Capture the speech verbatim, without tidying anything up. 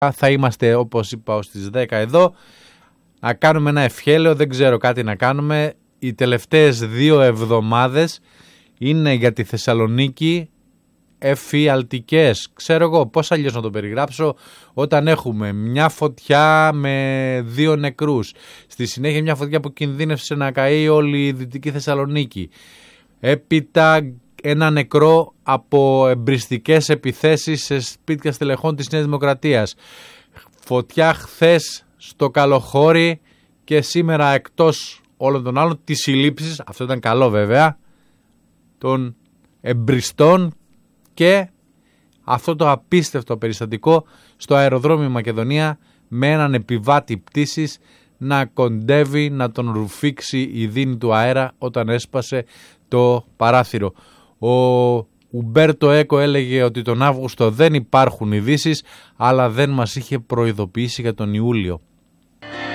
Θα είμαστε, όπως είπα, ως τις δέκα εδώ. Να κάνουμε ένα ευχέλαιο, δεν ξέρω κάτι να κάνουμε. Οι τελευταίες δύο εβδομάδες είναι για τη Θεσσαλονίκη εφιαλτικές. Ξέρω εγώ πώς αλλιώς να το περιγράψω, όταν έχουμε μια φωτιά με δύο νεκρούς, στη συνέχεια μια φωτιά που κινδύνευσε να καεί όλη η Δυτική Θεσσαλονίκη, έπειτα ένα νεκρό από εμπριστικές επιθέσεις σε σπίτια στελεχών της Νέας Δημοκρατίας, φωτιά χθες στο Καλοχώρι και σήμερα, εκτός όλων των άλλων, τις συλλήψεις, αυτό ήταν καλό βέβαια, των εμπριστών και αυτό το απίστευτο περιστατικό στο αεροδρόμιο Μακεδονία με έναν επιβάτη πτήσης να κοντεύει να τον ρουφήξει η δίνη του αέρα όταν έσπασε το παράθυρο. Ο Ουμπέρτο Έκο έλεγε ότι τον Αύγουστο δεν υπάρχουν ειδήσεις, αλλά δεν μας είχε προειδοποιήσει για τον Ιούλιο.